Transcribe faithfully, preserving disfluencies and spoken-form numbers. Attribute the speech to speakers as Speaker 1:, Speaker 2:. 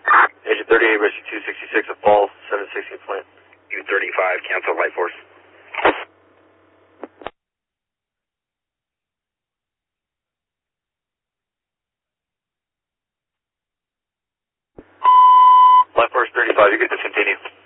Speaker 1: Agent thirty-eight, rescue two sixty-six, a fall, seven sixteen plant.
Speaker 2: U thirty-five, cancel light force.
Speaker 1: Light force thirty-five, you get discontinue.